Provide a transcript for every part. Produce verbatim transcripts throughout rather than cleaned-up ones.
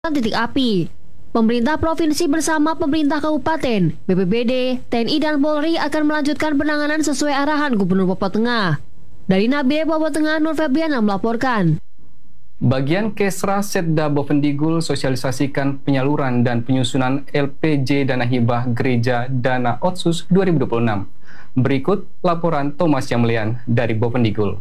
titik api. Pemerintah provinsi bersama pemerintah kabupaten, B P B D, T N I dan Polri akan melanjutkan penanganan sesuai arahan Gubernur Papua Tengah. Dari Nabire Papua Tengah, Nur Febriana melaporkan. Bagian Kesra Setda Bovendigul sosialisasikan penyaluran dan penyusunan L P J Dana Hibah Gereja Dana Otsus dua ribu dua puluh enam. Berikut laporan Thomas Yamlian dari Bovendigul.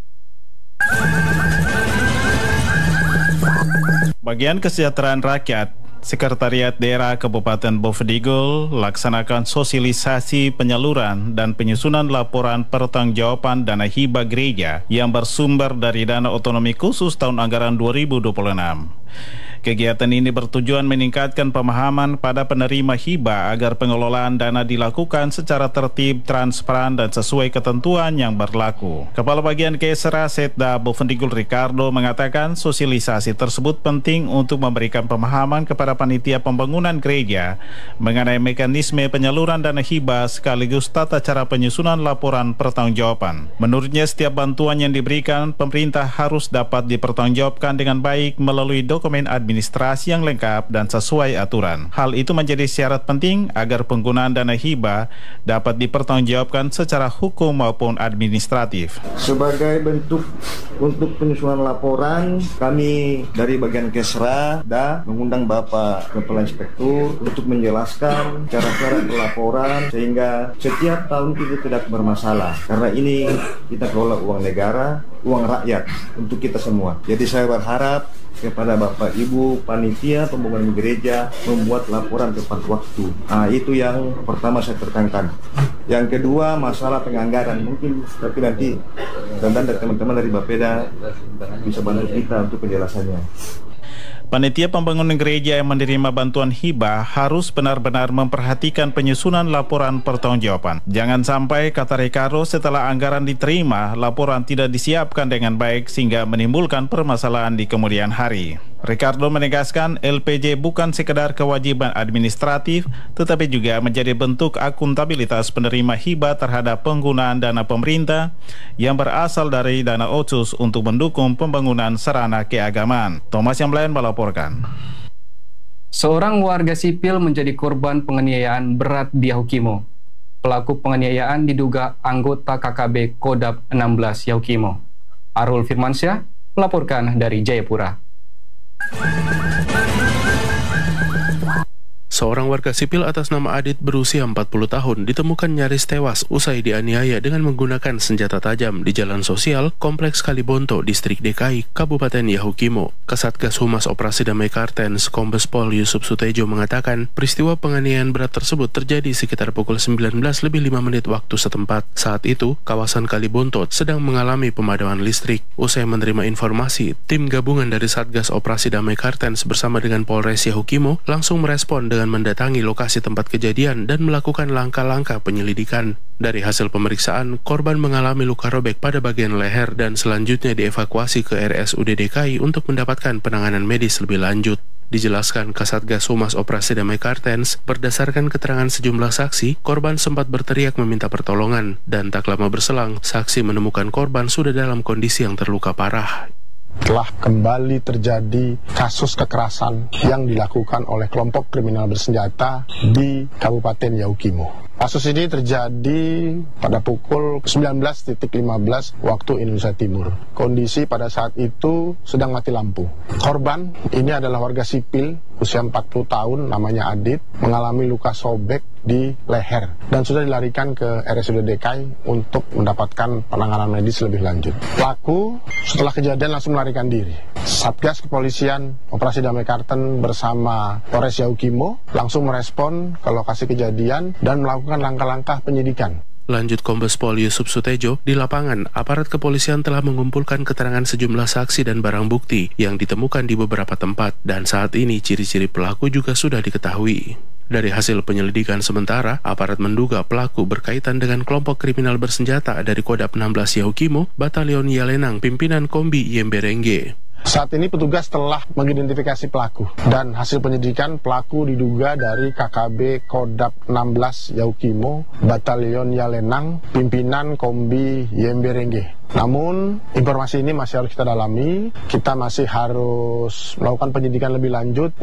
Bagian Kesejahteraan Rakyat, Sekretariat Daerah Kabupaten Bovendigul laksanakan sosialisasi penyaluran dan penyusunan laporan pertanggungjawaban dana hibah gereja yang bersumber dari dana otonomi khusus tahun anggaran dua ribu dua puluh enam. Kegiatan ini bertujuan meningkatkan pemahaman pada penerima hibah agar pengelolaan dana dilakukan secara tertib, transparan, dan sesuai ketentuan yang berlaku. Kepala Bagian Kesra Setda Bovendigul Ricardo mengatakan sosialisasi tersebut penting untuk memberikan pemahaman kepada panitia pembangunan gereja mengenai mekanisme penyaluran dana hibah sekaligus tata cara penyusunan laporan pertanggungjawaban. Menurutnya, setiap bantuan yang diberikan pemerintah harus dapat dipertanggungjawabkan dengan baik melalui dokumen administrasi administrasi yang lengkap dan sesuai aturan. Hal itu menjadi syarat penting agar penggunaan dana hibah dapat dipertanggungjawabkan secara hukum maupun administratif. Sebagai bentuk untuk penyusunan laporan, kami dari bagian Kesra da mengundang Bapak Kepala Inspektur untuk menjelaskan cara-cara pelaporan sehingga setiap tahun itu tidak bermasalah. Karena ini kita kelola uang negara, uang rakyat untuk kita semua. Jadi saya berharap kepada Bapak Ibu panitia pembangunan gereja membuat laporan tepat waktu. Nah, itu yang pertama saya tekankan. Yang kedua, masalah penganggaran mungkin, tapi nanti dan dari teman-teman dari Bapeda bisa bantu kita untuk penjelasannya. Panitia pembangunan gereja yang menerima bantuan hibah harus benar-benar memperhatikan penyusunan laporan pertanggungjawaban. Jangan sampai, kata Ricardo, setelah anggaran diterima, laporan tidak disiapkan dengan baik sehingga menimbulkan permasalahan di kemudian hari. Ricardo menegaskan L P J bukan sekedar kewajiban administratif, tetapi juga menjadi bentuk akuntabilitas penerima hibah terhadap penggunaan dana pemerintah yang berasal dari dana otsus untuk mendukung pembangunan sarana keagamaan. Thomas Yamlian melaporkan. Seorang warga sipil menjadi korban penganiayaan berat di Yahukimo. Pelaku penganiayaan diduga anggota K K B Kodap enam belas Yahukimo. Arul Firmansyah melaporkan dari Jayapura. Seorang warga sipil atas nama Adit berusia empat puluh tahun ditemukan nyaris tewas usai dianiaya dengan menggunakan senjata tajam di Jalan Sosial, Kompleks Kalibonto, Distrik D K I, Kabupaten Yahukimo. Kasatgas Humas Operasi Damai Kartens, Kombes Pol Yusuf Sutejo mengatakan peristiwa penganiayaan berat tersebut terjadi sekitar pukul sembilan belas lebih lima menit waktu setempat. Saat itu, kawasan Kalibonto sedang mengalami pemadaman listrik. Usai menerima informasi, tim gabungan dari Satgas Operasi Damai Kartens bersama dengan Polres Yahukimo langsung merespon dengan mendatangi lokasi tempat kejadian dan melakukan langkah-langkah penyelidikan. Dari hasil pemeriksaan, korban mengalami luka robek pada bagian leher dan selanjutnya dievakuasi ke R S U D D K I untuk mendapatkan penanganan medis lebih lanjut. Dijelaskan Kasatgas Humas Operasi Damai Kartens, berdasarkan keterangan sejumlah saksi, korban sempat berteriak meminta pertolongan dan tak lama berselang, saksi menemukan korban sudah dalam kondisi yang terluka parah. Telah kembali terjadi kasus kekerasan yang dilakukan oleh kelompok kriminal bersenjata di Kabupaten Yahukimo. Kasus ini terjadi pada pukul sembilan belas lima belas waktu Indonesia Timur. Kondisi pada saat itu sedang mati lampu. Korban ini adalah warga sipil usia empat puluh tahun, namanya Adit, mengalami luka sobek di leher dan sudah dilarikan ke R S U D D K I untuk mendapatkan penanganan medis lebih lanjut. Pelaku setelah kejadian langsung melarikan diri. Satgas Kepolisian Operasi Damai Kartens bersama Polres Yahukimo langsung merespon ke lokasi kejadian dan melakukan langkah-langkah penyidikan. Lanjut Kombes Pol Yusuf Sutejo, di lapangan, aparat kepolisian telah mengumpulkan keterangan sejumlah saksi dan barang bukti yang ditemukan di beberapa tempat, dan saat ini ciri-ciri pelaku juga sudah diketahui. Dari hasil penyelidikan sementara, aparat menduga pelaku berkaitan dengan kelompok kriminal bersenjata dari Kodap enam belas Yahukimo, Batalion Yalenang, pimpinan Kombi Yemberenge. Saat ini petugas telah mengidentifikasi pelaku dan hasil penyidikan pelaku diduga dari K K B Kodap enam belas Yaukimo, Batalion Yalenang, pimpinan Kombi Yemberenge. Namun informasi ini masih harus kita dalami, kita masih harus melakukan penyidikan lebih lanjut